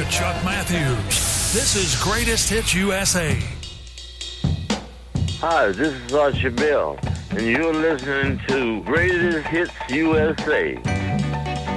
to Chuck Matthews. This is Greatest Hits USA. Hi, this is Archie Bell, and you're listening to Greatest Hits USA.